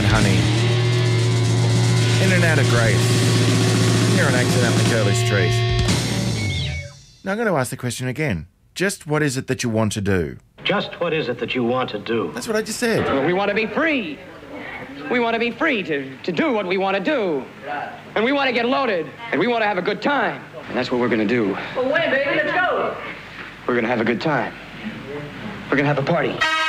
Hard Honey. In and Out of Grace. You're an accident on Curly Street. Now I'm going to ask the question again. Just what is it that you want to do? Just what is it that you want to do? That's what I just said. Well, we want to be free. We want to be free to do what we want to do. And we want to get loaded. And we want to have a good time. And that's what we're going to do. Well, when, baby? Let's go. We're going to have a good time. We're going to have a party.